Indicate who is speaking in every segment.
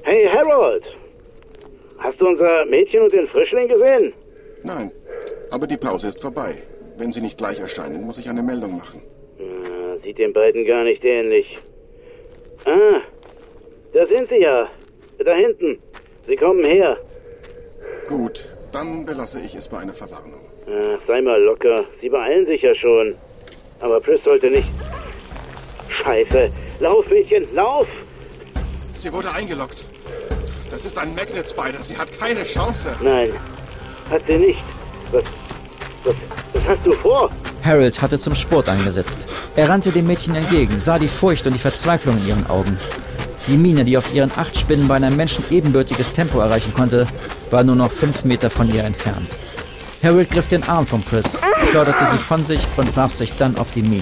Speaker 1: Hey, Harold! Hast du unser Mädchen und den Frischling gesehen?
Speaker 2: Nein, aber die Pause ist vorbei. Wenn sie nicht gleich erscheinen, muss ich eine Meldung machen.
Speaker 1: Sieht den beiden gar nicht ähnlich. Ah, da sind sie ja. Da hinten. Sie kommen her.
Speaker 2: Gut, dann belasse ich es bei einer Verwarnung.
Speaker 1: Sei mal locker. Sie beeilen sich ja schon. Aber Pris sollte nicht... Scheiße. Lauf, Mädchen, lauf!
Speaker 2: Sie wurde eingeloggt. Das ist ein Magnet Spider. Sie hat keine Chance.
Speaker 1: Nein, hat sie nicht. Was hast du vor?
Speaker 3: Harold hatte zum Sport eingesetzt. Er rannte dem Mädchen entgegen, sah die Furcht und die Verzweiflung in ihren Augen. Die Mine, die auf ihren 8 Spinnen bei einem Menschen ebenbürtiges Tempo erreichen konnte, war nur noch 5 Meter von ihr entfernt. Harold griff den Arm von Pris, schleuderte sie von sich und warf sich dann auf die Mine.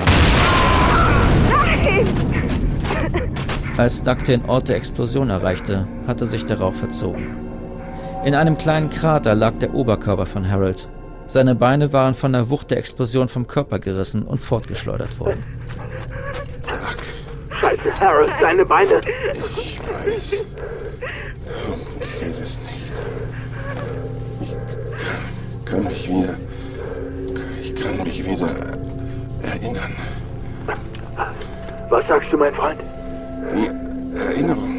Speaker 3: Als Doug den Ort der Explosion erreichte, hatte sich der Rauch verzogen. In einem kleinen Krater lag der Oberkörper von Harold. Seine Beine waren von der Wucht der Explosion vom Körper gerissen und fortgeschleudert worden.
Speaker 2: Doug.
Speaker 1: Scheiße, Harold, deine Beine.
Speaker 2: Ich weiß. Darum geht es nicht. Ich kann mich wieder erinnern.
Speaker 1: Was sagst du, mein Freund?
Speaker 2: Die Erinnerung.